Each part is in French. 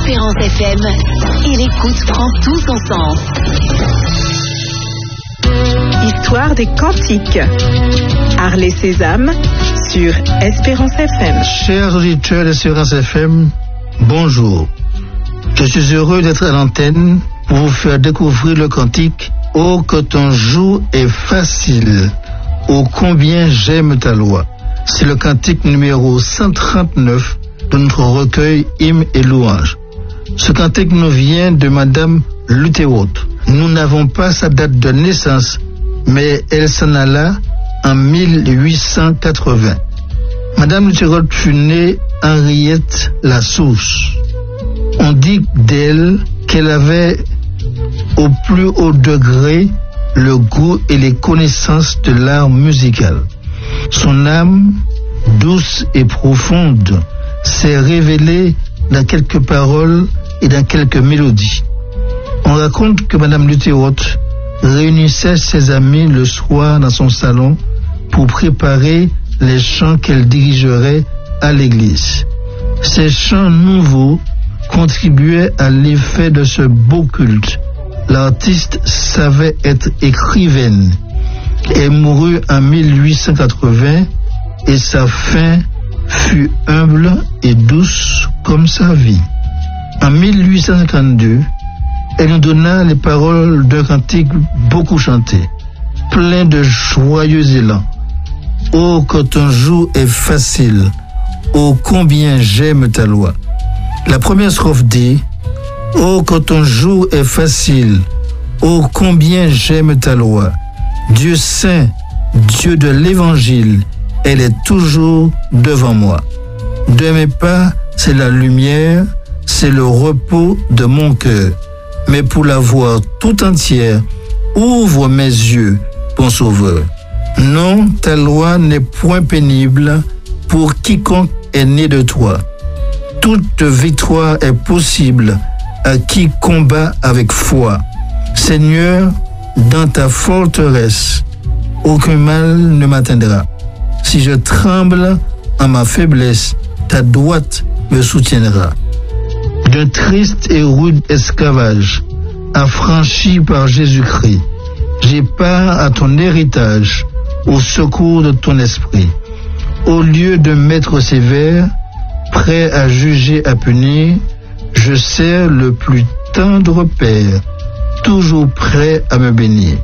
Espérance FM et l'écoute prend tout son sens. Histoire des cantiques. Harley Sésame sur Espérance FM. Chers auditeurs d'Espérance FM, bonjour. Je suis heureux d'être à l'antenne pour vous faire découvrir le cantique « Oh, que ton jour est facile, oh, combien j'aime ta loi ». C'est le cantique numéro 139 de notre recueil Hymnes et louanges. Ce cantique nous vient de Madame Luthéroth. Nous n'avons pas sa date de naissance, mais elle s'en alla en 1880. Madame Luthéroth fut née Henriette Lassouche. On dit d'elle qu'elle avait au plus haut degré le goût et les connaissances de l'art musical. Son âme, douce et profonde, s'est révélée dans quelques paroles et dans quelques mélodies. On raconte que Madame Luthéroth réunissait ses amis le soir dans son salon pour préparer les chants qu'elle dirigerait à l'église. Ces chants nouveaux contribuaient à l'effet de ce beau culte. L'artiste savait être écrivaine. Elle mourut en 1880 et sa fin fut humble et douce comme sa vie. En 1852, elle nous donna les paroles d'un cantique beaucoup chanté, plein de joyeux élan. Oh, que ton jour est facile, oh, combien j'aime ta loi. La première strophe dit: oh, que ton jour est facile, oh, combien j'aime ta loi. Dieu saint, Dieu de l'évangile, elle est toujours devant moi. De mes pas, c'est la lumière, c'est le repos de mon cœur. Mais pour la voir tout entière, ouvre mes yeux, bon sauveur. Non, ta loi n'est point pénible pour quiconque est né de toi. Toute victoire est possible à qui combat avec foi. Seigneur, dans ta forteresse, aucun mal ne m'atteindra. Si je tremble en ma faiblesse, ta droite me soutiendra. D'un triste et rude esclavage, affranchi par Jésus-Christ, j'ai part à ton héritage, au secours de ton esprit. Au lieu de maître sévère, prêt à juger, à punir, je sers le plus tendre Père, toujours prêt à me bénir.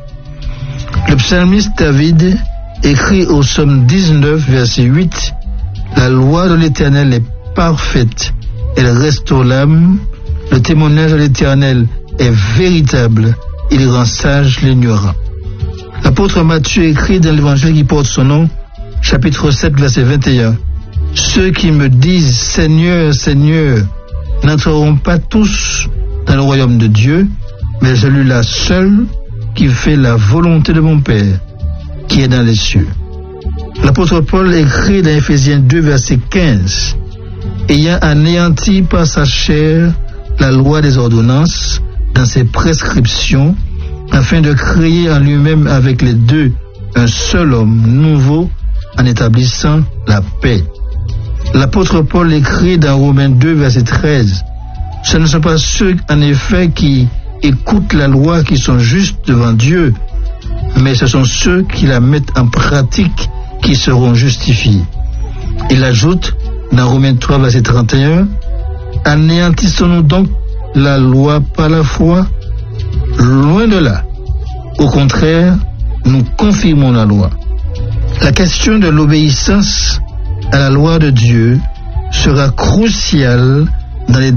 Le psalmiste David écrit au psaume 19, verset 8, « La loi de l'Éternel est parfaite, elle restaure l'âme, le témoignage de l'Éternel est véritable, il rend sage l'ignorant. » L'apôtre Matthieu écrit dans l'évangile qui porte son nom, chapitre 7, verset 21, « Ceux qui me disent Seigneur, Seigneur, n'entreront pas tous dans le royaume de Dieu, mais celui-là seul qui fait la volonté de mon Père, qui est dans les cieux. » L'apôtre Paul écrit dans Éphésiens 2, verset 15, « Ayant anéanti par sa chair la loi des ordonnances dans ses prescriptions, afin de créer en lui-même avec les deux un seul homme nouveau en établissant la paix. » L'apôtre Paul écrit dans Romains 2, verset 13, « Ce ne sont pas ceux, en effet, qui écoutent la loi qui sont justes devant Dieu, mais ce sont ceux qui la mettent en pratique qui seront justifiés. » Il ajoute dans Romains 3, verset 31, « Anéantissons-nous donc la loi par la foi? Loin de là. Au contraire, nous confirmons la loi. » La question de l'obéissance à la loi de Dieu sera cruciale